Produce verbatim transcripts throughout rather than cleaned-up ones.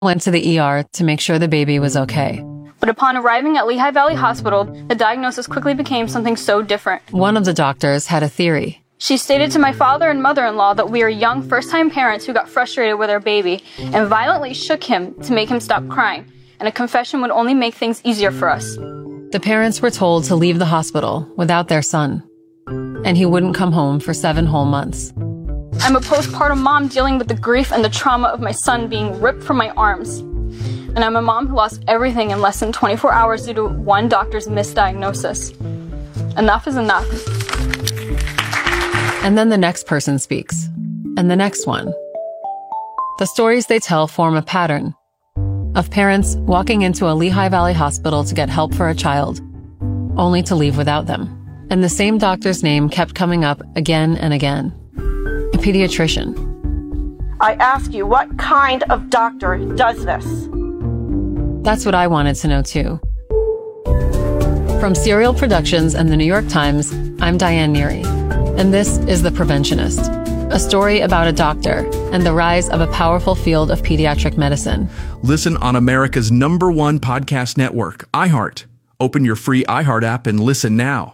went to the E R to make sure the baby was okay. But upon arriving at Lehigh Valley Hospital, the diagnosis quickly became something so different. One of the doctors had a theory. She stated to my father and mother-in-law that we are young first-time parents who got frustrated with our baby and violently shook him to make him stop crying, and a confession would only make things easier for us. The parents were told to leave the hospital without their son, and he wouldn't come home for seven whole months. I'm a postpartum mom dealing with the grief and the trauma of my son being ripped from my arms. And I'm a mom who lost everything in less than twenty-four hours due to one doctor's misdiagnosis. Enough is enough. And then the next person speaks, and the next one. The stories they tell form a pattern of parents walking into a Lehigh Valley hospital to get help for a child, only to leave without them. And the same doctor's name kept coming up again and again. A pediatrician. I ask you, what kind of doctor does this? That's what I wanted to know too. From Serial Productions and the New York Times, I'm Diane Neary, and this is The Preventionist, a story about a doctor and the rise of a powerful field of pediatric medicine. Listen on America's number one podcast network, iHeart. Open your free iHeart app and listen now.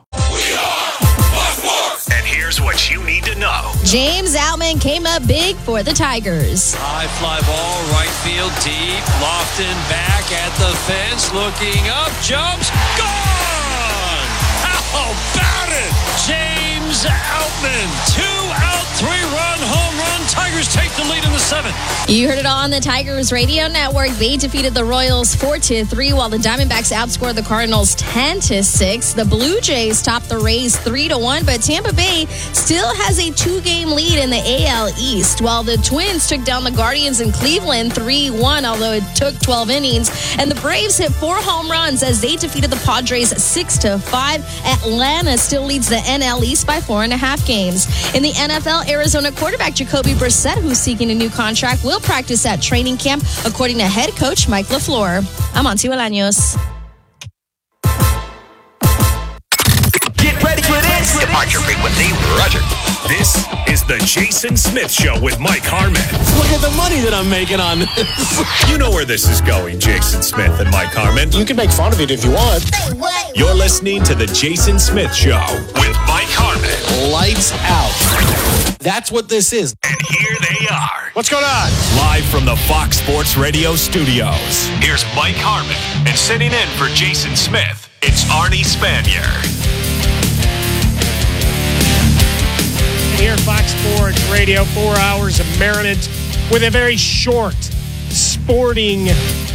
And here's what you need to know. James Outman came up big for the Tigers. High fly ball, right field, deep. Lofton back at the fence, looking up, jumps, gone! How about it? James Outman, two-out, three-run home run. Tigers take the lead in the seventh. You heard it on the Tigers radio network. They defeated the Royals four to three, while the Diamondbacks outscored the Cardinals ten to six. The Blue Jays topped the Rays three to one, but Tampa Bay still has a two-game lead in the A L East, while the Twins took down the Guardians in Cleveland three one, although it took twelve innings. And the Braves hit four home runs as they defeated the Padres six to five. Atlanta still leads the N L East by four and a half games. In the N F L, Arizona quarterback Jacoby Brissett, who's seeking a new contract, will practice at training camp, according to head coach Mike LaFleur. I'm Auntie Bolaños. Get ready for this. Departure frequency, Roger. This is the Jason Smith Show with Mike Harmon. Look at the money that I'm making on this. You know where this is going, Jason Smith and Mike Harmon. You can make fun of it if you want. You're listening to the Jason Smith Show with Mike Harmon. Lights out. That's what this is. And here they are. What's going on? Live from the Fox Sports Radio studios. Here's Mike Harmon. And sitting in for Jason Smith, it's Arnie Spanier. Here, Fox Sports Radio, four hours of merriment with a very short sporting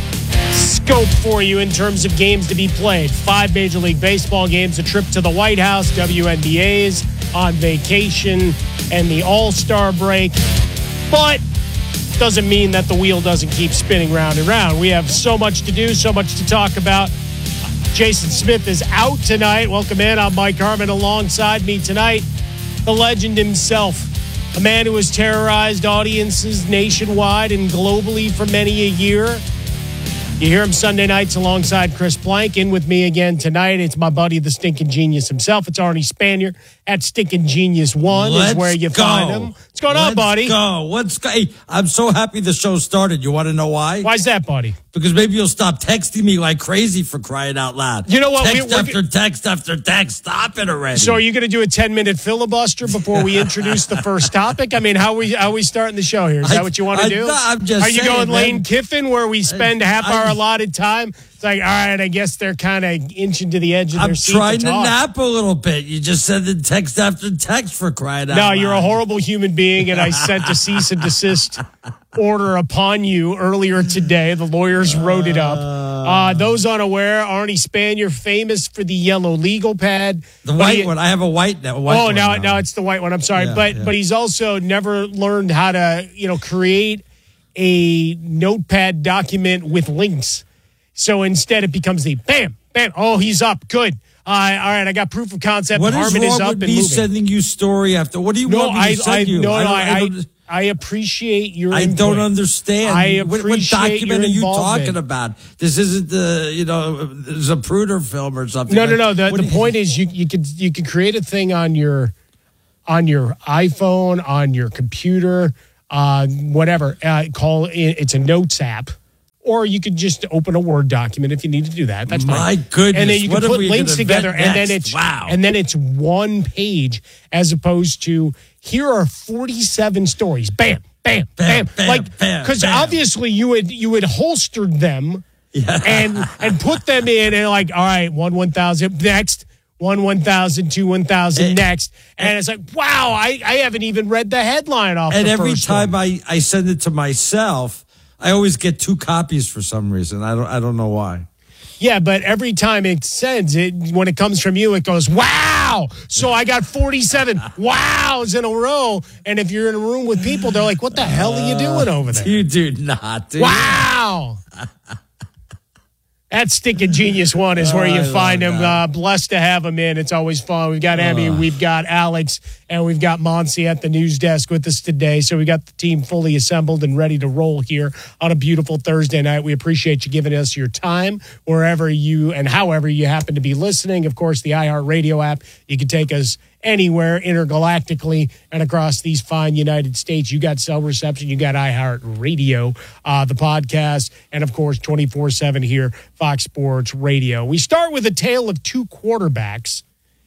scope for you in terms of games to be played. Five Major League Baseball games, a trip to the White House, W N B A's on vacation, and the All-Star break. But doesn't mean that the wheel doesn't keep spinning round and round. We have so much to do, so much to talk about. Jason Smith is out tonight. Welcome in. I'm Mike Harmon. Alongside me tonight, the legend himself, a man who has terrorized audiences nationwide and globally for many a year. You hear him Sunday nights alongside Chris Plank. In with me again tonight, it's my buddy, the Stinking Genius himself. It's Arnie Spanier at Stinking Genius One is where you go. find him. What's going Let's on, buddy? Go. What's go? Hey, I'm so happy the show started. You want to know why? Why's that, buddy? Because maybe you'll stop texting me like crazy, for crying out loud. You know what? Text We're, we're, after text after text. Stop it already. So are you going to do a ten-minute filibuster before we introduce the first topic? I mean, how are we, how are we starting the show here? Is that I, what you want to I, do? I'm just Are you saying, going man. Lane Kiffin, where we spend I, half I, our allotted time? It's like, all right, I guess they're kind of inching to the edge of I'm their seat trying to, to talk. nap a little bit. You just said the text after text, for crying out No, loud. you're a horrible human being, and I sent a cease and desist order upon you earlier today. The lawyers wrote it up. Uh, those unaware, Arnie Spanier, famous for the yellow legal pad. The white he, one. I have a white, a white oh, one now, now. now it's the white one. I'm sorry. Yeah, but yeah. but he's also never learned how to, you know, create a notepad document with links. So instead it becomes the bam, bam. Oh, he's up. Good. Uh, all right, I got proof of concept. What is Harmon wrong is up with and me moving. sending you story after? What do you No, want me I, to send I, you? no, I no, don't- I, I I, don't- I appreciate your I input. don't understand. I what, what appreciate document your are you involvement. talking about? This isn't the, you know, Zapruder film or something. No, no, no. The, What the do you- point is you you could you could create a thing on your on your iPhone, on your computer, uh, whatever. Uh, call it, it's a notes app. Or you could just open a Word document if you need to do that. That's My fine. goodness. And then you can What are put we links gonna together, vet and then next? it's Wow. and then it's one page as opposed to here are forty-seven stories. Bam, bam, bam. Bam, bam, like bam, because bam. obviously you would you would holstered them Yeah. and and put them in and like, all right, one one thousand next. One one thousand, two one thousand And- next, and it's like, wow, I, I haven't even read the headline off. And the every first time one. I, I send it to myself, I always get two copies for some reason. I don't I don't know why. Yeah, but every time it sends it, when it comes from you, it goes, wow. So I got forty-seven wows in a row. And if you're in a room with people, they're like, what the hell are you doing over there? You do not. Do you? Wow. That Stick of Genius one is where Oh, you I find love them. that. Uh, blessed to have them in. It's always fun. We've got Emmy, we've got Alex, and we've got Monsi at the news desk with us today. So we got the team fully assembled and ready to roll here on a beautiful Thursday night. We appreciate you giving us your time wherever you and however you happen to be listening. Of course, the iHeartRadio app. You can take us anywhere intergalactically and across these fine United States. You got cell reception, you got iHeartRadio, uh, the podcast, and of course twenty-four seven here, Fox Sports Radio. We start with a tale of two quarterbacks.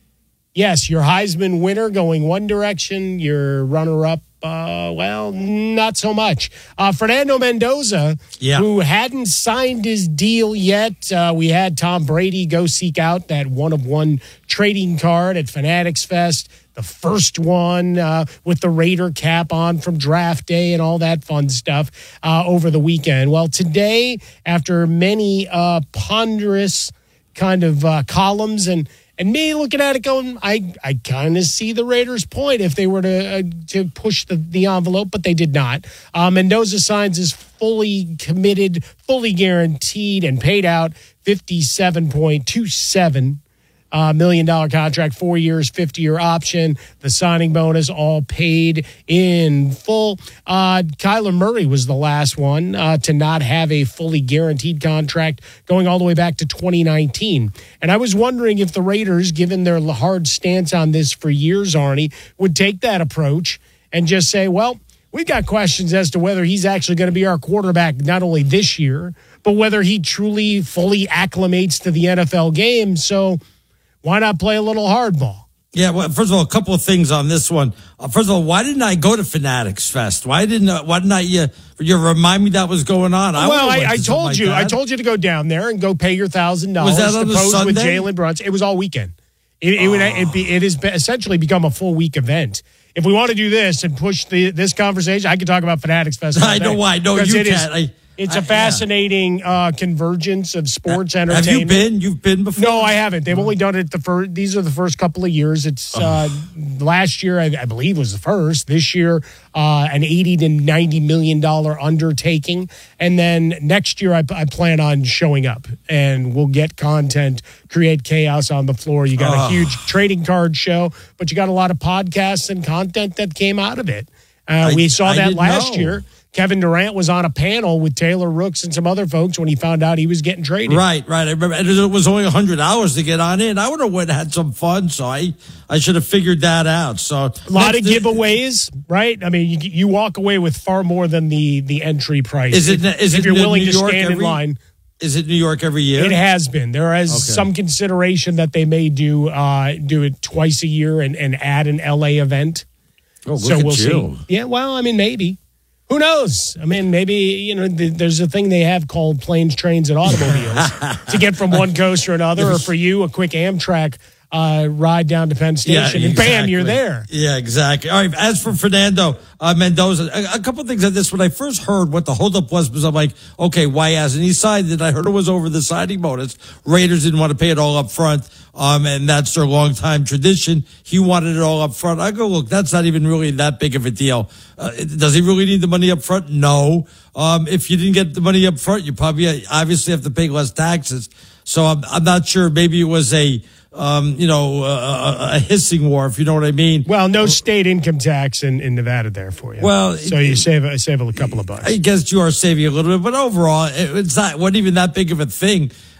Yes, your Heisman winner going one direction, your runner-up, uh, well, not so much. Uh, Fernando Mendoza, Yeah. who hadn't signed his deal yet. Uh, we had Tom Brady go seek out that one-of-one trading card at Fanatics Fest, the first one uh, with the Raider cap on from draft day and all that fun stuff uh, over the weekend. Well, today, after many uh, ponderous kind of uh, columns and And me looking at it going, I, I kind of see the Raiders' point if they were to uh, to push the, the envelope, but they did not. Uh, Mendoza signs his fully committed, fully guaranteed, and paid out fifty-seven point two seven Uh, million dollar contract, four years, fifty year option, the signing bonus, all paid in full. Uh, Kyler Murray was the last one uh, to not have a fully guaranteed contract going all the way back to twenty nineteen. And I was wondering if the Raiders, given their hard stance on this for years, Arnie, would take that approach and just say, well, we've got questions as to whether he's actually going to be our quarterback not only this year, but whether he truly fully acclimates to the N F L game. So why not play a little hardball? Yeah, well, first of all, a couple of things on this one. Uh, first of all, why didn't I go to Fanatics Fest? Why didn't uh, Why didn't I, you, you remind me that was going on? I well, would've I, went I to something told like you, that. I told you to go down there and go pay your thousand dollars Was that to on a pose with Sunday? Jalen Brunson. It was all weekend. It, it, would, it, be, it has essentially become a full week event. If we want to do this and push the, this conversation, I could talk about Fanatics Fest. all I know day. why. No, Because you it is- can't. I- It's I- a fascinating uh, convergence of sports entertainment. Have you been? You've been before? No, I haven't. They've only done it the first. These are the first couple of years. It's uh, last year, I, I believe, was the first. This year, uh, an eighty to ninety million dollar undertaking, and then next year, I, I plan on showing up, and we'll get content, create chaos on the floor. You got Oh. a huge trading card show, but you got a lot of podcasts and content that came out of it. Uh, I- we saw I that didn't last know. year. Kevin Durant was on a panel with Taylor Rooks and some other folks when he found out he was getting traded. Right, right. I remember and it was only one hundred hours to get on in. I would have went and had some fun, so I, I should have figured that out. So A lot of giveaways, right? I mean, you, you walk away with far more than the the entry price. Is it? if, Is if it you're New willing to York stand in every- line? Is it New York every year? It has been. There is Okay. some consideration that they may do uh, do it twice a year and, and add an L A event. Oh, look so at we'll you. see. Yeah, well, I mean, maybe. Who knows? I mean, maybe, you know, th- there's a thing they have called planes, trains, and automobiles to get from one coast or another, or for you, a quick Amtrak uh, ride down to Penn Station, and bam, you're there. Yeah, exactly. All right. As for Fernando uh, Mendoza, a, a couple of things on this. When I first heard what the holdup was, was I'm like, okay, why hasn't he signed it? I heard it was over the signing bonus. Raiders didn't want to pay it all up front, um, and that's their longtime tradition. He wanted it all up front. I go, look, that's not even really that big of a deal. Uh, does he really need the money up front? No. Um, if you didn't get the money up front, you probably obviously have to pay less taxes. So I'm, I'm not sure. Maybe it was a, um, you know, a, a hissing war, if you know what I mean. Well, no state income tax in, in Nevada there for you. Well, so you save a, save a couple of bucks. I guess you are saving a little bit, but overall, it, it's not wasn't even that big of a thing.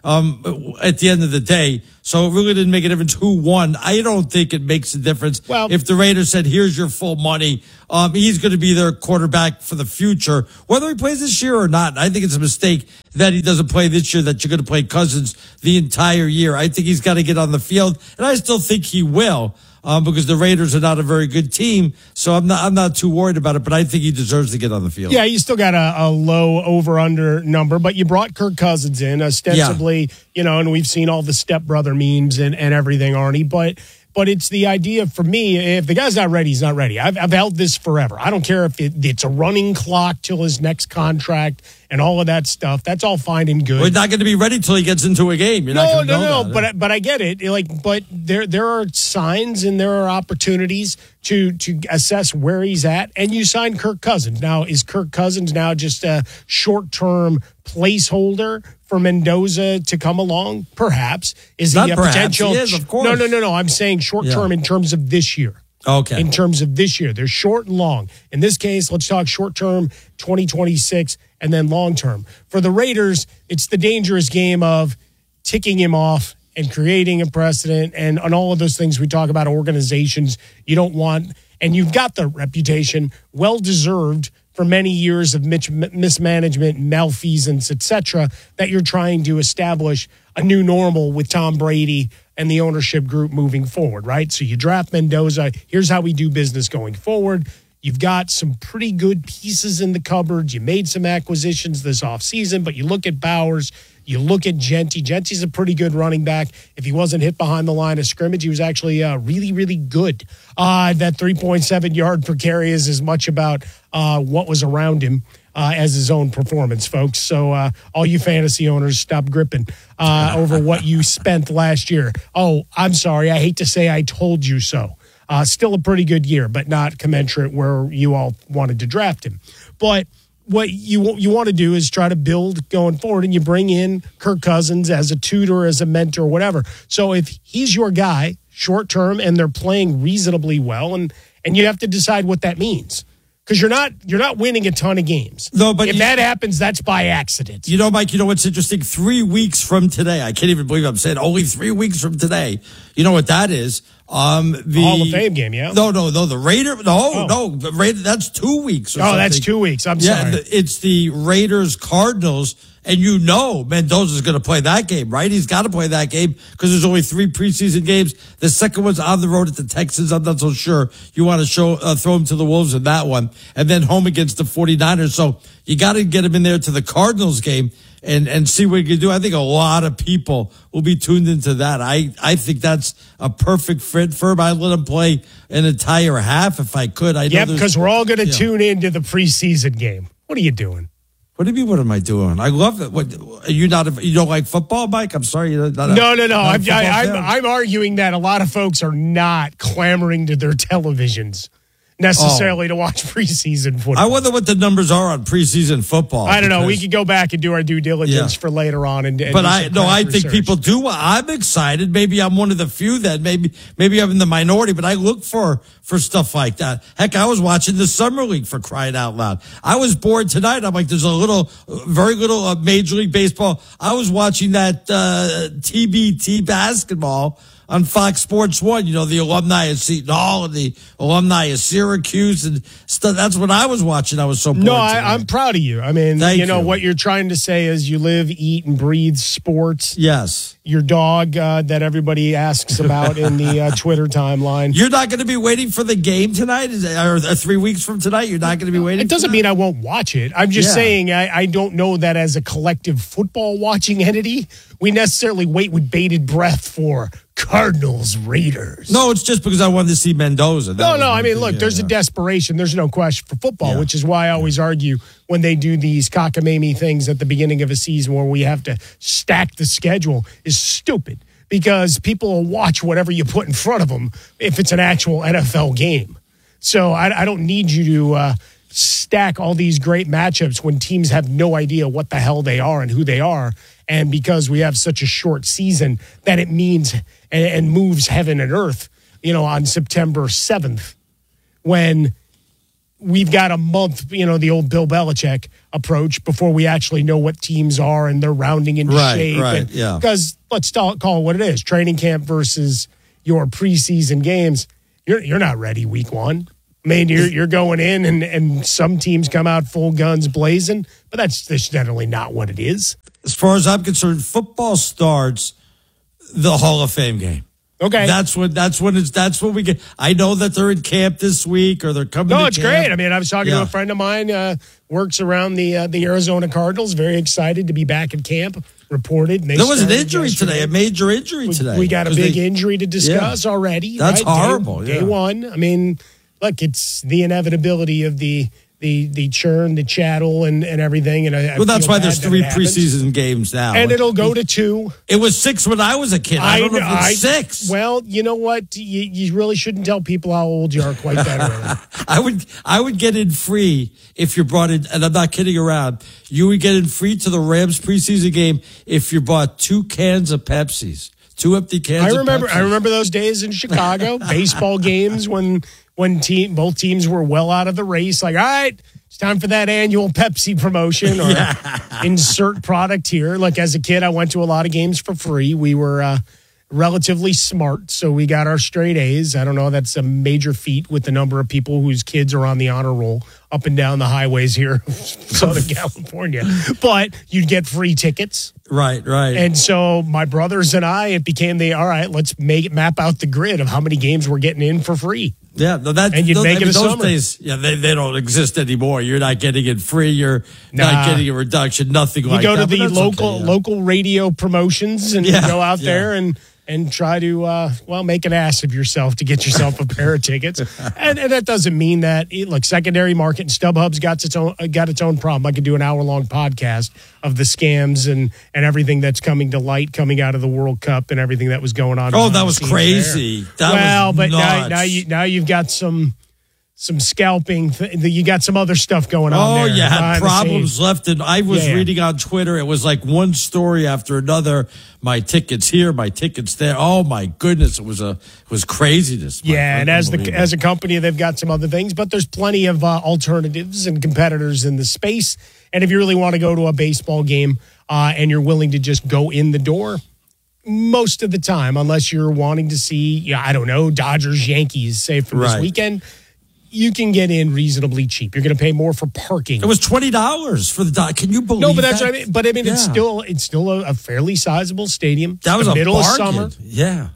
um, at the end of the day. So it really didn't make a difference who won. I don't think it makes a difference. Well, if the Raiders said, here's your full money, um, he's going to be their quarterback for the future, whether he plays this year or not. I think it's a mistake that he doesn't play this year, that you're going to play Cousins the entire year. I think he's got to get on the field, and I still think he will. Um, because the Raiders are not a very good team, so I'm not I'm not too worried about it. But I think he deserves to get on the field. Yeah, you still got a, a low over under number, but you brought Kirk Cousins in ostensibly, yeah. you know, and we've seen all the stepbrother memes and, and everything, Arnie. But but it's the idea for me. If the guy's not ready, he's not ready. I've I've held this forever. I don't care if it, it's a running clock till his next contract and all of that stuff. That's all fine and good. Well, he's not going to be ready till he gets into a game. You're no, not going to no, know no, that, but eh? but I get it. Like, but there there are signs and there are opportunities to to assess where he's at. And you sign Kirk Cousins. Now, is Kirk Cousins now just a short term placeholder for Mendoza to come along? Perhaps. Is he Not a perhaps. potential? He is, of course. No, no, no, no. I'm saying short term Yeah. in terms of this year. Okay. In terms of this year, they're short and long. In this case, let's talk short term, twenty twenty-six, and then long term. For the Raiders, it's the dangerous game of ticking him off and creating a precedent and, and all of those things we talk about, organizations you don't want. And you've got the reputation, well-deserved for many years of mis- mismanagement, malfeasance, et cetera, that you're trying to establish a new normal with Tom Brady and the ownership group moving forward, right? So you draft Mendoza. Here's how we do business going forward. You've got some pretty good pieces in the cupboard. You made some acquisitions this offseason, but you look at Bowers, you look at Genty. Genty's a pretty good running back. If he wasn't hit behind the line of scrimmage, he was actually uh, really, really good. Uh, that three point seven yard per carry is as much about uh, what was around him Uh, as his own performance, folks. So uh, all you fantasy owners, stop gripping uh, over what you spent last year. Oh, I'm sorry. I hate to say I told you so. Uh, still a pretty good year, but not commensurate where you all wanted to draft him. But what you you want to do is try to build going forward, and you bring in Kirk Cousins as a tutor, as a mentor, whatever. So if he's your guy short term and they're playing reasonably well, and and you have to decide what that means. Because you're not you're not winning a ton of games. No, but if you, that happens, that's by accident. You know, Mike, you know what's interesting? Three weeks from today, I can't even believe I'm saying only three weeks from today. You know what that is? Um, the Hall of Fame game, yeah. No, no, no. The Raider. No, oh. no. The Raider. That's two weeks. Or oh, something. that's two weeks. I'm yeah, sorry. The, it's the Raiders Cardinals. And you know Mendoza's going to play that game, right? He's got to play that game because there's only three preseason games. The second one's on the road at the Texans. I'm not so sure you want to show uh, throw him to the Wolves in that one. And then home against the 49ers. So you got to get him in there to the Cardinals game and, and see what he can do. I think a lot of people will be tuned into that. I, I think that's a perfect fit for him. I'd let him play an entire half if I could. I yep, because we're all going to yeah. tune into the preseason game. What are you doing? What do you mean? What am I doing? I love it. What are you not? A, you don't like football, Mike? I'm sorry. You're not a, no, no, no. I'm, I, I'm, fan? I'm arguing that a lot of folks are not clamoring to their televisions necessarily oh. to watch preseason football. I wonder what the numbers are on preseason football. I don't know. We could go back and do our due diligence yeah. for later on. And, and but I no, I research. think people do. I'm excited. Maybe I'm one of the few that maybe maybe I'm in the minority. But I look for for stuff like that. Heck, I was watching the Summer League for crying out loud. I was bored tonight. I'm like, there's a little, very little uh, Major League Baseball. I was watching that uh, T B T basketball on Fox Sports One, you know, the alumni of Seton Hall and the alumni of Syracuse and stuff. That's what I was watching. I was so bored. No, I, I'm proud of you. I mean, Thank you know, you. what you're trying to say is you live, eat, and breathe sports. Yes. Your dog uh, that everybody asks about in the uh, Twitter timeline. You're not going to be waiting for the game tonight? Is it, or three weeks from tonight, you're not going to be waiting It doesn't for mean I won't watch it. I'm just Yeah. saying I, I don't know that as a collective football watching entity, we necessarily wait with bated breath for Cardinals Raiders. No, it's just because I wanted to see Mendoza. That No, was no. my I mean, thing. look, Yeah, there's yeah. a desperation. There's no question for football, Yeah. which is why I always argue when they do these cockamamie things at the beginning of a season where we have to stack the schedule is stupid because people will watch whatever you put in front of them if it's an actual N F L game. So I, I don't need you to uh, stack all these great matchups when teams have no idea what the hell they are and who they are. And because we have such a short season that it means and, and moves heaven and earth, you know, on September seventh, when we've got a month, you know, the old Bill Belichick approach before we actually know what teams are and they're rounding into right, shape. Right, and, yeah. Because let's call it what it is: training camp versus your preseason games. You're you're not ready week one. I mean, you're you're going in, and, and some teams come out full guns blazing, but that's, that's generally not what it is. As far as I'm concerned, football starts the Hall of Fame game. Okay, that's when that's when it's that's when we get. I know that they're in camp this week or they're coming. No, to it's camp. great. I mean, I was talking yeah. to a friend of mine, uh, works around the uh, the Arizona Cardinals. Very excited to be back at camp. Reported and they there was an injury yesterday. today, a major injury today. We, we got a big they, injury to discuss yeah. already. That's right? horrible. Day, yeah. day one. I mean, look, it's the inevitability of the. The the churn, the chattel, and, and everything. And I, I well, that's why there's that three preseason games now, and it'll go to two. It was six when I was a kid. I, I don't know if it's I, six. Well, you know what? You, you really shouldn't tell people how old you are quite that early. I would I would get in free if you brought in, and I'm not kidding around. You would get in free to the Rams preseason game if you bought two cans of Pepsis, two empty cans. I remember. Of Pepsis. I remember those days in Chicago, baseball games when when team both teams were well out of the race. Like, all right. It's time for that annual Pepsi promotion or yeah. insert product here. Like as a kid, I went to a lot of games for free. We were uh, relatively smart, so we got our straight A's. I don't know. That's a major feat with the number of people whose kids are on the honor roll up and down the highways here in Southern California. But you'd get free tickets. Right, right. And so my brothers and I, it became the, all right, let's make map out the grid of how many games we're getting in for free. Yeah, no, that and you'd those, make I it mean, a those summer. days, yeah, they, they don't exist anymore. You're not getting it free. You're nah. not getting a reduction. Nothing you like that. You go to the local okay, yeah. local radio promotions and yeah, you go out yeah. there and and try to uh, well make an ass of yourself to get yourself a pair of tickets. And, and that doesn't mean that look, secondary market and StubHub's got its own got its own problem. I could do an hour long podcast of the scams and and everything that's coming to light coming out of the World Cup and everything that was going on. Oh, that was crazy. That well, was but nuts. now now you now you've got some. Some scalping. Th- you got some other stuff going on oh, there. you had problems left. And I was yeah, yeah. reading on Twitter. It was like one story after another. My tickets here, my tickets there. Oh my goodness. It was a, it was craziness. Yeah. And as the, as a company, they've got some other things, but there's plenty of uh, alternatives and competitors in the space. And if you really want to go to a baseball game uh, and you're willing to just go in the door, most of the time, unless you're wanting to see, yeah, I don't know, Dodgers, Yankees, say for right. this weekend, you can get in reasonably cheap. You're going to pay more for parking. It was twenty dollars for the dot. Can you believe No, but that's that? what I mean. But I mean, yeah. it's still it's still a, a fairly sizable stadium. That was the a middle bargain. of summer. Yeah.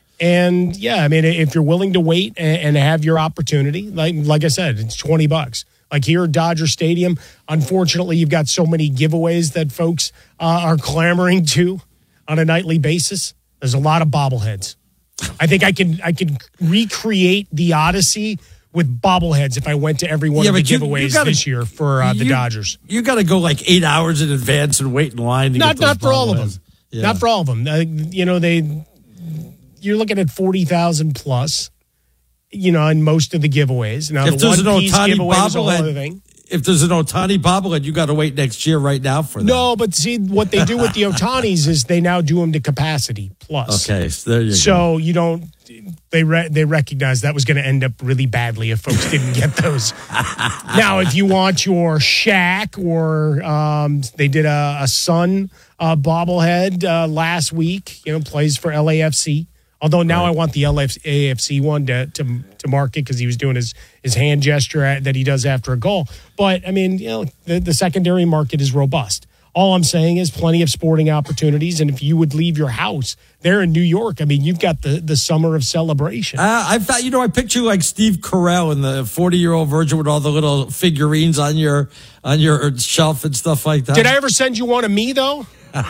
And yeah, I mean, if you're willing to wait and, and have your opportunity, like like I said, it's twenty bucks. Like here at Dodger Stadium, unfortunately, you've got so many giveaways that folks uh, are clamoring to on a nightly basis. There's a lot of bobbleheads. I think I can I can recreate the Odyssey with bobbleheads if I went to every one yeah, of the you, giveaways you gotta, this year for uh, the you, Dodgers. You got to go like eight hours in advance and wait in line to not get those not for all of them. Yeah. Not for all of them. Uh, you know, they you're looking at forty thousand plus. You know, in most of the giveaways. Now, if the there's one an piece Ohtani giveaway was a whole other bobblehead, thing. if there's an Ohtani bobblehead, you got to wait next year right now for that. No, but see, what they do with the Ohtanis is they now do them to capacity plus. Okay, so there you so go. So you don't. They re, they recognize that was going to end up really badly if folks didn't get those. Now, if you want your Shaq or um, they did a, a Sun uh, bobblehead uh, last week, you know, plays for L A F C. Although now right. I want the L A F C one to to, to market because he was doing his, his hand gesture that he does after a goal. But, I mean, you know, the, the secondary market is robust. All I'm saying is plenty of sporting opportunities. And if you would leave your house there in New York, I mean, you've got the, the summer of celebration. Uh, I thought, you know, I picture like Steve Carell and the forty-year-old virgin with all the little figurines on your on your shelf and stuff like that. Did I ever send you one of me, though?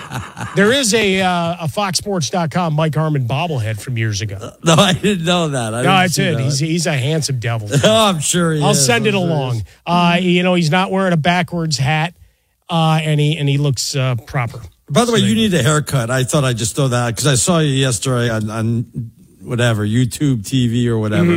There is a uh, a Fox Sports dot com Mike Harmon bobblehead from years ago. Uh, no, I didn't know that. I no, didn't that's it. That. He's he's a handsome devil. Oh, I'm sure he I'll is. send I'm it sure along. Uh, you know, he's not wearing a backwards hat, uh, and he and he looks uh, proper. By the so way, you need a haircut. I thought I'd just throw that because I saw you yesterday on, on whatever, YouTube T V or whatever. Mm-hmm.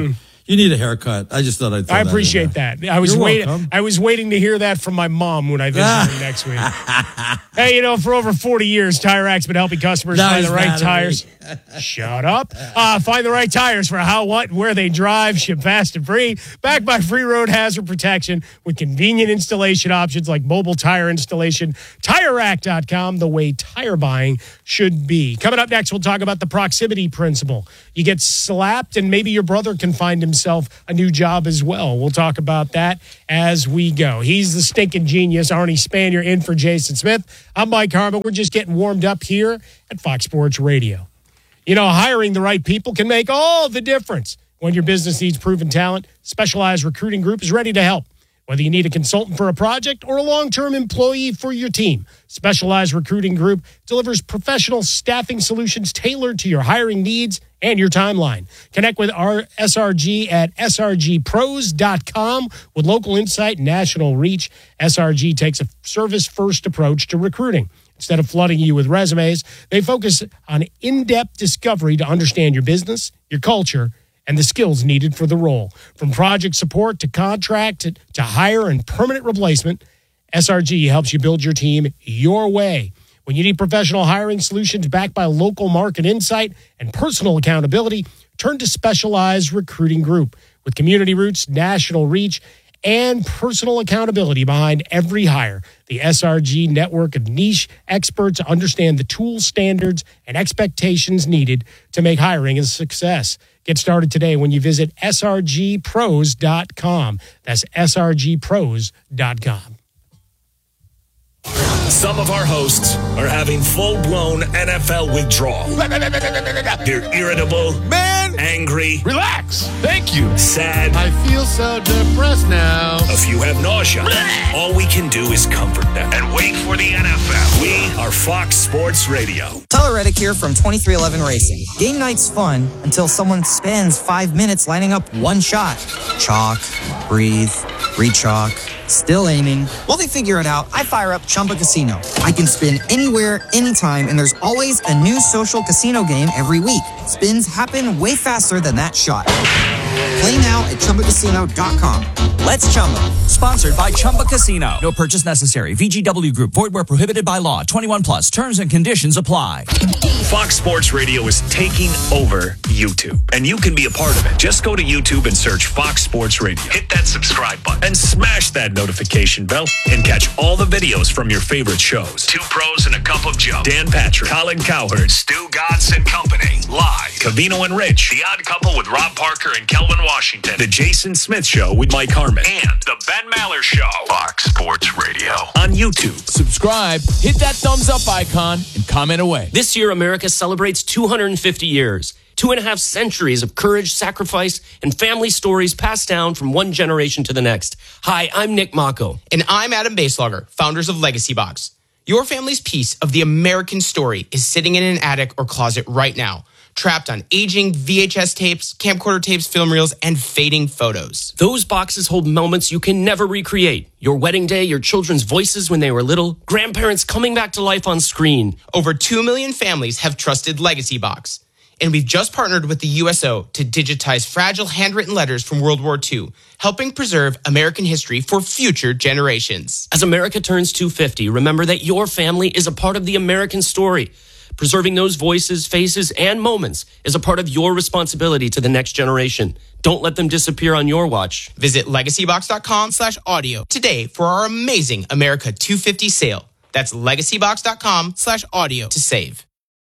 You need a haircut. I just thought I'd throw I that appreciate in there. that. I was You're waiting. welcome. I was waiting to hear that from my mom when I visit her next week. Hey, you know, for over forty years, Tire Racks been helping customers Now find he's the right mad at tires. Shut up. Uh, find the right tires for how, what, and where they drive. Ship fast and free. Backed by free road hazard protection with convenient installation options like mobile tire installation. Tire Rack dot com, the way tire buying should be. Coming up next, we'll talk about the proximity principle. You get slapped, and maybe your brother can find himself a new job as well. We'll talk about that as we go. He's the stinking genius, Arnie Spanier, in for Jason Smith. I'm Mike Harmon. We're just getting warmed up here at Fox Sports Radio. You know, hiring the right people can make all the difference. When your business needs proven talent, Specialized Recruiting Group is ready to help. Whether you need a consultant for a project or a long-term employee for your team, Specialized Recruiting Group delivers professional staffing solutions tailored to your hiring needs and your timeline. Connect with our S R G at S R G pros dot com. With local insight and national reach, S R G takes a service-first approach to recruiting. Instead of flooding you with resumes, they focus on in-depth discovery to understand your business, your culture, and the skills needed for the role. From project support to contract to, to hire and permanent replacement, S R G helps you build your team your way. When you need professional hiring solutions backed by local market insight and personal accountability, turn to Specialized Recruiting Group. With community roots, national reach, and personal accountability behind every hire, the S R G network of niche experts understand the tools, standards, and expectations needed to make hiring a success. Get started today when you visit S R G pros dot com. That's S R G pros dot com. Some of our hosts are having full-blown N F L withdrawal. They're irritable, man, angry. Relax. Thank you. Sad. I feel so depressed now. A few have nausea. All we can do is comfort them and wait for the N F L. We are Fox Sports Radio. Tyler Reddick here from twenty-three eleven Racing. Game night's fun until someone spends five minutes lining up one shot. Chalk, breathe, re-chalk, still aiming. While they figure it out, I fire up Chumba Casino. I can spin anywhere, anytime, and there's always a new social casino game every week. Spins happen way faster than that shot. Play now at Chumba Casino dot com. Let's Chumba. Sponsored by Chumba Casino. No purchase necessary. V G W Group. Void where prohibited by law. twenty-one plus. Terms and conditions apply. Fox Sports Radio is taking over YouTube, and you can be a part of it. Just go to YouTube and search Fox Sports Radio. Hit that subscribe button and smash that notification bell and catch all the videos from your favorite shows. Two Pros and a Cup of Joe. Dan Patrick, Colin Cowherd, Stu Gatz and Company. Live. Cavino and Rich. The Odd Couple with Rob Parker and Kelvin Washington. The Jason Smith Show with Mike Harmon. And The Ben Maller Show. Fox Sports Radio. On YouTube. Subscribe, hit that thumbs up icon, and comment away. This year, America celebrates two hundred fifty years. Two and a half centuries of courage, sacrifice, and family stories passed down from one generation to the next. Hi, I'm Nick Mako. And I'm Adam Baselogger, founders of Legacy Box. Your family's piece of the American story is sitting in an attic or closet right now, trapped on aging V H S tapes, camcorder tapes, film reels, and fading photos. Those boxes hold moments you can never recreate. Your wedding day, your children's voices when they were little, grandparents coming back to life on screen. Over two million families have trusted Legacy Box. And we've just partnered with the U S O to digitize fragile handwritten letters from World War Two, helping preserve American history for future generations. As America turns two hundred fifty, remember that your family is a part of the American story. Preserving those voices, faces, and moments is a part of your responsibility to the next generation. Don't let them disappear on your watch. Visit legacybox.com slash audio today for our amazing America two fifty sale. That's legacybox.com slash audio to save.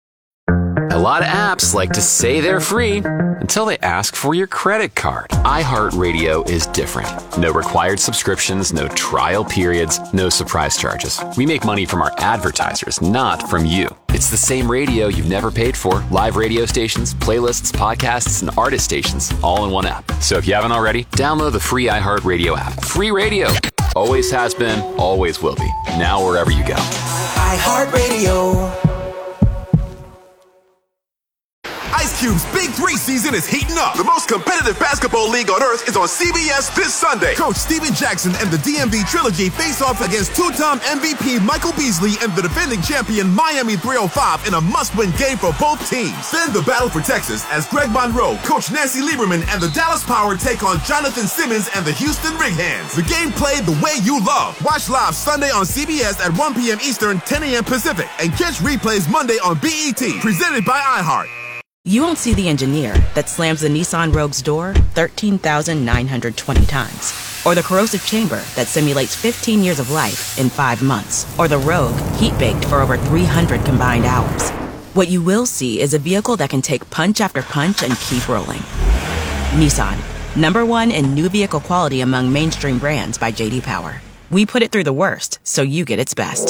A lot of apps like to say they're free until they ask for your credit card. iHeartRadio is different. No required subscriptions, no trial periods, no surprise charges. We make money from our advertisers, not from you. It's the same radio you've never paid for. Live radio stations, playlists, podcasts, and artist stations, all in one app. So if you haven't already, download the free iHeartRadio app. Free radio. Always has been, always will be. Now wherever you go. iHeartRadio. IceCube's Big Three season is heating up. The most competitive basketball league on earth is on C B S this Sunday. Coach Steven Jackson and the D M V Trilogy face off against two-time M V P Michael Beasley and the defending champion Miami three oh five in a must-win game for both teams. Then the battle for Texas as Greg Monroe, Coach Nancy Lieberman, and the Dallas Power take on Jonathan Simmons and the Houston Rig Hands. The game played the way you love. Watch live Sunday on C B S at one p.m. Eastern, ten a.m. Pacific, and catch replays Monday on B E T, presented by iHeart. You won't see the engineer that slams the Nissan Rogue's door thirteen thousand nine hundred twenty times. Or the corrosive chamber that simulates fifteen years of life in five months. Or the Rogue heat-baked for over three hundred combined hours. What you will see is a vehicle that can take punch after punch and keep rolling. Nissan, number one in new vehicle quality among mainstream brands by J D Power. We put it through the worst, so you get its best.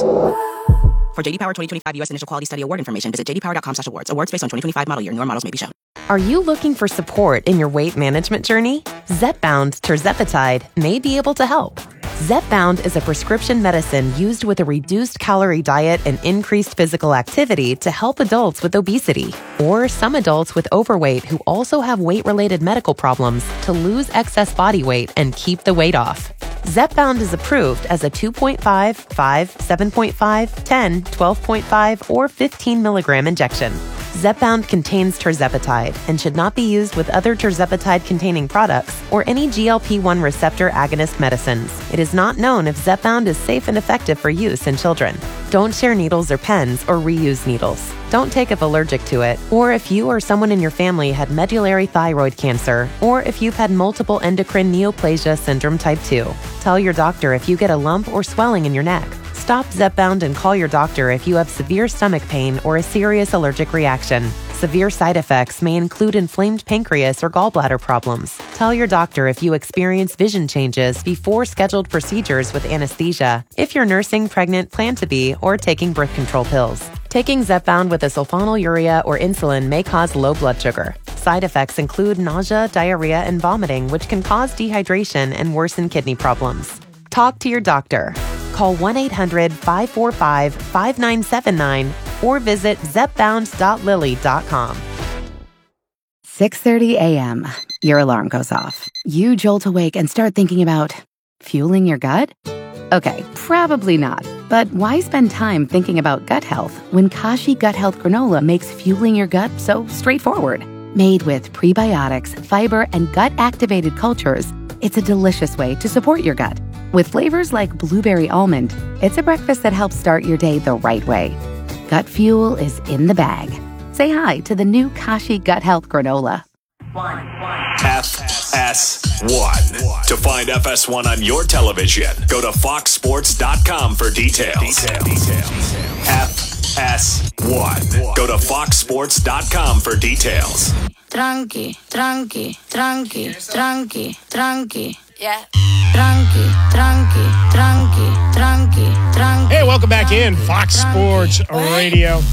For J D Power twenty twenty-five U S Initial Quality Study Award information, visit j d power dot com slash awards. Awards based on twenty twenty-five model year. Newer models may be shown. Are you looking for support in your weight management journey? Zepbound Tirzepatide may be able to help. Zepbound is a prescription medicine used with a reduced calorie diet and increased physical activity to help adults with obesity or some adults with overweight who also have weight-related medical problems to lose excess body weight and keep the weight off. Zepbound is approved as a two point five, five, seven point five, ten, twelve point five, or fifteen milligram injection. Zepbound contains tirzepatide and should not be used with other tirzepatide-containing products or any G L P one receptor agonist medicines. It is not known if Zepbound is safe and effective for use in children. Don't share needles or pens or reuse needles. Don't take if allergic to it, or if you or someone in your family had medullary thyroid cancer, or if you've had multiple endocrine neoplasia syndrome type two. Tell your doctor if you get a lump or swelling in your neck. Stop Zepbound and call your doctor if you have severe stomach pain or a serious allergic reaction. Severe side effects may include inflamed pancreas or gallbladder problems. Tell your doctor if you experience vision changes before scheduled procedures with anesthesia, if you're nursing, pregnant, plan to be, or taking birth control pills. Taking Zepbound with a sulfonylurea or insulin may cause low blood sugar. Side effects include nausea, diarrhea, and vomiting, which can cause dehydration and worsen kidney problems. Talk to your doctor. Call one eight hundred, five four five, five nine seven nine or visit zepbound dot lilly dot com. six thirty a.m. Your alarm goes off. You jolt awake and start thinking about fueling your gut? Okay, probably not. But why spend time thinking about gut health when Kashi Gut Health Granola makes fueling your gut so straightforward? Made with prebiotics, fiber, and gut-activated cultures, it's a delicious way to support your gut. With flavors like blueberry almond, it's a breakfast that helps start your day the right way. Gut fuel is in the bag. Say hi to the new Kashi Gut Health Granola. F S one. To find F S one on your television, go to fox sports dot com for details. F S one. Go to fox sports dot com for details. Tranqui, tranqui, tranqui, tranqui, tranqui. Yeah. Tranqui, tranqui, tranqui, tranqui, tranqui. Hey, welcome back in Fox Sports Radio.